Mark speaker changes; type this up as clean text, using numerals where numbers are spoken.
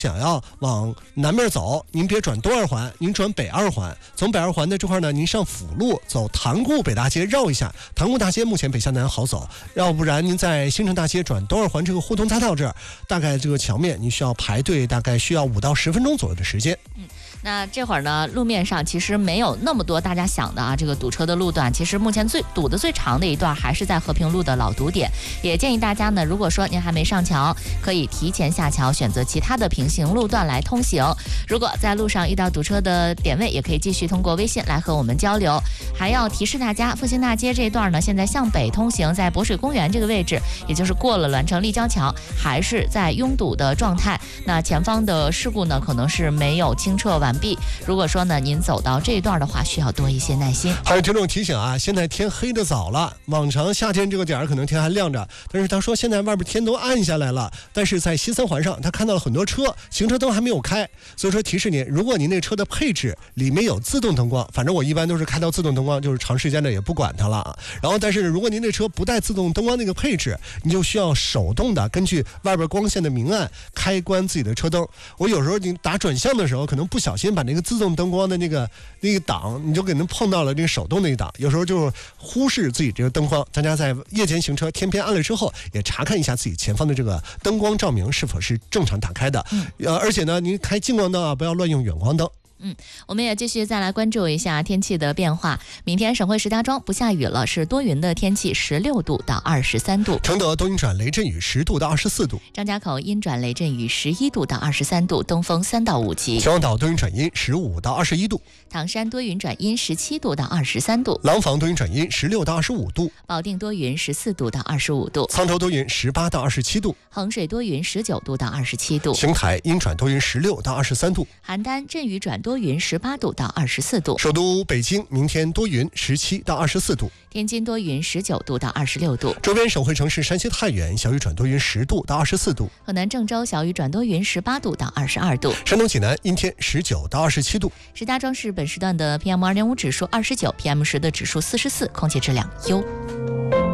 Speaker 1: 想要往南面走，您别转东二环，您转北二环。从北二环的这块呢，您上辅路走塘沽北大街绕一下。塘沽大街目前北向南好走，要不然您在新城大街转东二环这个互通匝道这儿，大概这个桥面您需要排队，大概需要5到10分钟左右的时间。
Speaker 2: 那这会儿呢，路面上其实没有那么多大家想的这个堵车的路段。其实目前堵得最长的一段还是在和平路的老堵点。也建议大家呢，如果说您还没上桥，可以提前下桥，选择其他的平行路段来通行。如果在路上遇到堵车的点位，也可以继续通过微信来和我们交流。还要提示大家，复兴大街这一段呢，现在向北通行，在博水公园这个位置，也就是过了栾城立交桥，还是在拥堵的状态。那前方的事故呢，可能是没有清撤完毕。如果说呢，您走到这一段的话，需要多一些耐心。
Speaker 1: 还有听众提醒现在天黑的早了，往常夏天这个点可能天还亮着，但是他说现在外边天都暗下来了，但是在西三环上他看到了很多车，行车灯还没有开，所以说提示您，如果您那车的配置里面有自动灯光，反正我一般都是开到自动灯光，就是长时间的也不管它了然后但是如果您那车不带自动灯光那个配置，你就需要手动的根据外边光线的明暗开关自己的车灯。我有时候你打转向的时候，可能不小心把那个自动灯光的那个档，你就给人碰到了那个手动那一档，有时候就忽视自己这个灯光。大家在夜间行车天偏暗了之后，也查看一下自己前方的这个灯光照明是否是正常打开的。而且呢，您开近光灯不要乱用远光灯。
Speaker 2: 我们也继续再来关注一下天气的变化。明天省会石家庄不下雨了，是多云的天气，16度到23度。
Speaker 1: 承德多云转雷阵雨，10度到24度。
Speaker 2: 张家口阴转雷阵雨，11度到23度，东风3到5级。
Speaker 1: 秦皇岛多云转阴，15到21度。
Speaker 2: 唐山多云转阴，17度到23度。
Speaker 1: 廊坊多云转阴，16到25度。
Speaker 2: 保定多云，14度到25度。
Speaker 1: 沧州多云，18到27度。
Speaker 2: 衡水多云，19度到27度。
Speaker 1: 邢台阴转多云，16到23度。
Speaker 2: 邯郸阵雨转多云，18度到24度。
Speaker 1: 首都北京明天多云，17到24度。
Speaker 2: 天津多云，19度到26度。
Speaker 1: 周边省会城市山西太原小雨转多云，10度到24度。
Speaker 2: 河南郑州小雨转多云，18度到22度。
Speaker 1: 山东济南阴天，19到27度。
Speaker 2: 石家庄市本时段的 PM2.5 指数29，PM10的指数44，空气质量优。